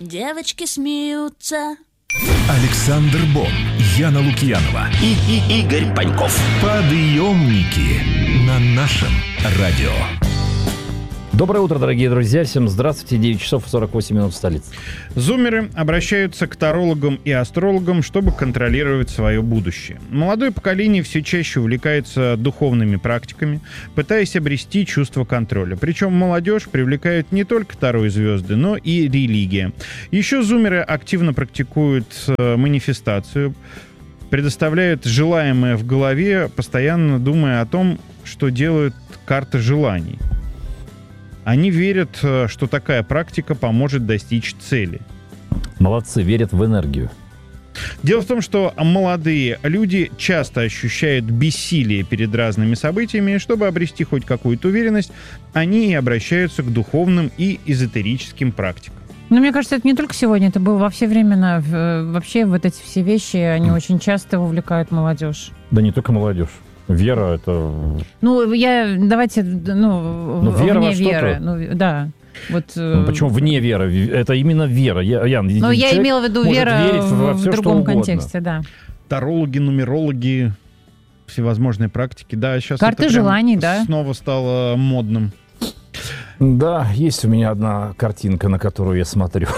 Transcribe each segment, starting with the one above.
девочки смеются. Александр Бон, Яна Лукьянова и Игорь Паньков. Подъемники на нашем радио. Доброе утро, дорогие друзья. Всем здравствуйте. 9 часов и 48 минут в столице. Зумеры обращаются к тарологам и астрологам, чтобы контролировать свое будущее. Молодое поколение все чаще увлекается духовными практиками, пытаясь обрести чувство контроля. Причем молодежь привлекают не только Таро и звезды, но и религия. Еще зумеры активно практикуют манифестацию, предоставляют желаемое в голове, постоянно думая о том, что делают карты желаний. Они верят, что такая практика поможет достичь цели. Молодцы, верят в энергию. Дело в том, что молодые люди часто ощущают бессилие перед разными событиями, и чтобы обрести хоть какую-то уверенность, они и обращаются к духовным и эзотерическим практикам. Ну, мне кажется, это не только сегодня, это было во все времена. Вообще вот эти все вещи, они очень часто увлекают молодежь. Да не только молодежь. Вера — это... Давайте, вера вне во что-то? веры. Да. Вот, почему вне веры? Это именно вера. Я имела в виду вера в другом контексте, да. Тарологи, нумерологи, всевозможные практики. Да, сейчас карты это желаний, да. Снова стало модным. Да, есть у меня одна картинка, на которую я смотрю.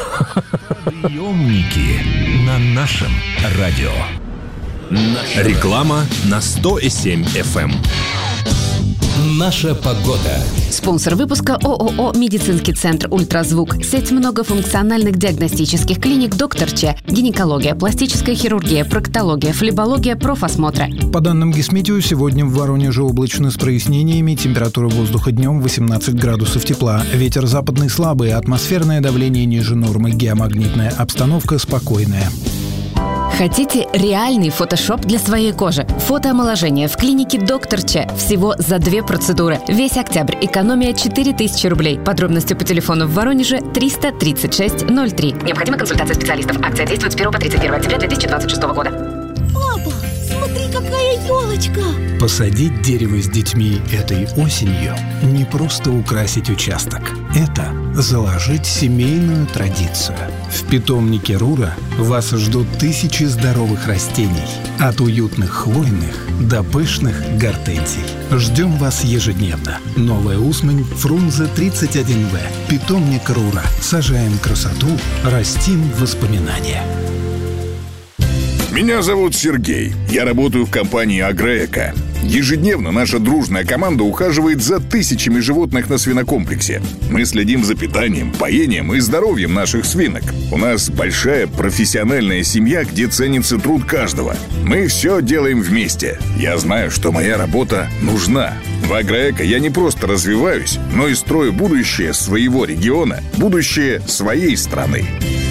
Подъемники на нашем радио. Реклама на 100,7 FM. Наша погода. Спонсор выпуска ООО «Медицинский центр Ультразвук». Сеть многофункциональных диагностических клиник «Доктор Ч». Гинекология, пластическая хирургия, проктология, флебология, профосмотры. По данным Гисметео, сегодня в Воронеже облачно с прояснениями. Температура воздуха днем 18 градусов тепла. Ветер западный слабый, атмосферное давление ниже нормы. Геомагнитная обстановка спокойная. Хотите реальный фотошоп для своей кожи? Фотоомоложение в клинике «Доктор Ч». Всего за 2 процедуры. Весь октябрь. Экономия 4000 рублей. Подробности по телефону в Воронеже 336 03. Необходима консультация специалистов. Акция действует с 1 по 31 октября 2026 года. Папа, смотри, какая елочка! Посадить дерево с детьми этой осенью – не просто украсить участок. Это заложить семейную традицию. В питомнике Рура вас ждут тысячи здоровых растений. От уютных хвойных до пышных гортензий. Ждем вас ежедневно. Новая Усмань, Фрунзе 31В. Питомник Рура. Сажаем красоту, растим воспоминания. Меня зовут Сергей. Я работаю в компании «Агроэко». Ежедневно наша дружная команда ухаживает за тысячами животных на свинокомплексе. Мы следим за питанием, поением и здоровьем наших свинок. У нас большая профессиональная семья, где ценится труд каждого. Мы все делаем вместе. Я знаю, что моя работа нужна. В «Агроэко» я не просто развиваюсь, но и строю будущее своего региона, будущее своей страны.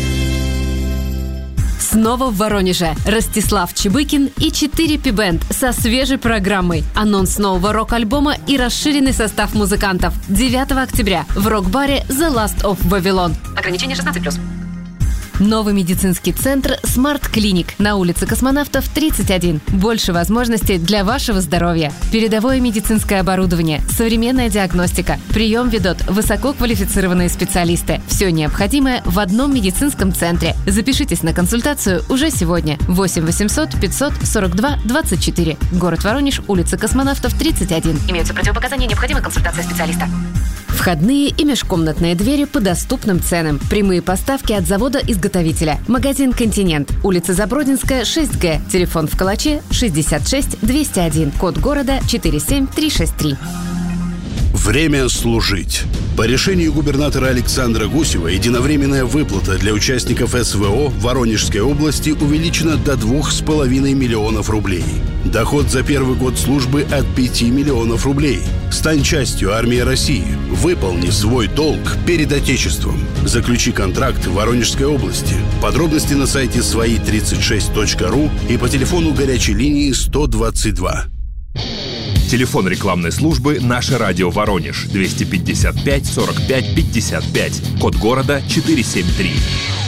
Снова в Воронеже. Ростислав Чебыкин и 4 пи-бенд со свежей программой. Анонс нового рок-альбома и расширенный состав музыкантов. 9 октября в рок-баре The Last of Babylon. Ограничение 16+. Новый медицинский центр Smart Clinic на улице Космонавтов, 31. Больше возможностей для вашего здоровья. Передовое медицинское оборудование, современная диагностика. Прием ведут высококвалифицированные специалисты. Все необходимое в одном медицинском центре. Запишитесь на консультацию уже сегодня. 8 800 542 24. Город Воронеж, улица Космонавтов, 31. Имеются противопоказания, необходима консультация специалиста. Входные и межкомнатные двери по доступным ценам. Прямые поставки от завода-изготовителя. Магазин «Континент». Улица Забродинская, 6Г. Телефон в Калаче 66 201. Код города 47363. Время служить. По решению губернатора Александра Гусева единовременная выплата для участников СВО в Воронежской области увеличена до 2,5 миллионов рублей. Доход за первый год службы от 5 миллионов рублей. Стань частью армии России. Выполни свой долг перед Отечеством. Заключи контракт в Воронежской области. Подробности на сайте свои36.ру и по телефону горячей линии 122. Телефон рекламной службы «Наше радио Воронеж» 255 45 55. Код города 473.